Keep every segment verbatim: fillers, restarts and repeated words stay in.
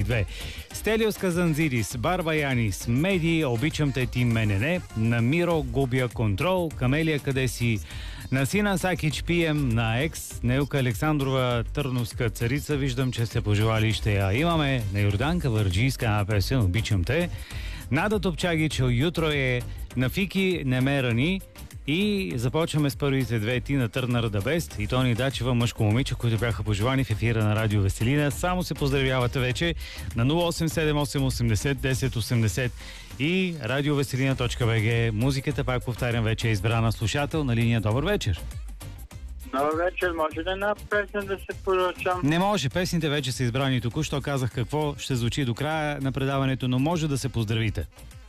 две. Стелиос Казанзидис, Барба Янис, Меди, Обичам те, ти мене не, на Миро, Губя контрол, Камелия къде си, на Сина Сакич пием, на Екс, Неука Александрова, Търновска царица, виждам, че сте пожелали, ще я имаме, на Йорданка Върджийска песен, Обичам те, Нада Топчагич, Ютро е, на Фики не ме рани. И започваме с първите две Тина Търнър да Бест и Тони Дачева, мъжко момиче, които бяха пожелани в ефира на Радио Веселина. Само се поздравявате вече на нула осем седем осем осемдесет десет осемдесет и радиовеселина точка бг. Музиката, пак повтарям, вече е избрана. Слушател на линия. Добър вечер. Добър вечер. Може ли една песен да се поръчам? Не може. Песните вече са избрани. Току-що казах какво ще звучи до края на предаването, но може да се поздравите.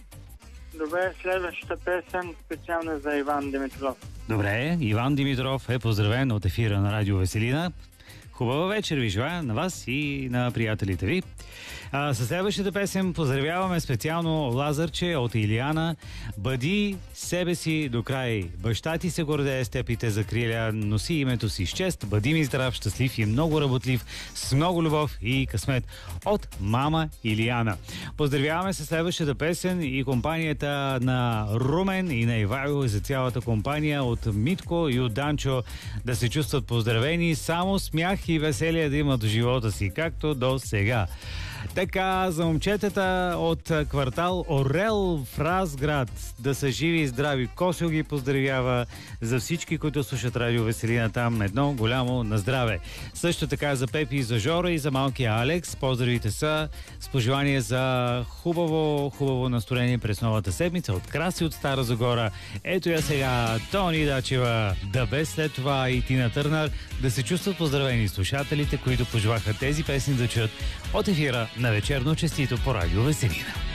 Добре, следващата песен специално за Иван Димитров. Добре, Иван Димитров е поздравен от ефира на Радио Веселина. Хубава вечер ви желая на вас и на приятелите ви. А, със следващата песен поздравяваме специално Лазарче от Илияна. Бъди себе си до край. Баща ти се гордее с теб и те закриля. Носи името си с чест. Бъди ми здрав, щастлив и много работлив. С много любов и късмет. От мама Илияна. Поздравяваме със следващата песен и компанията на Румен и на Ивайло и за цялата компания от Митко и от Данчо да се чувстват поздравени. Само смях и веселие да имат в живота си, както до сега. Така, за момчетата от квартал Орел в Разград да са живи и здрави. Косо ги поздравява. За всички, които слушат Радио Веселина, там едно голямо на здраве. Също така за Пепи и за Жора и за малкия Алекс. Поздравите са с пожелание за хубаво, хубаво настроение през новата седмица от Краси от Стара Загора. Ето я сега Тони Дачева, да без след това и Тина Търнър, да се чувстват поздравени слушателите, които пожелаха тези песни да чуят от ефира на вечерно честито по Радио Веселина.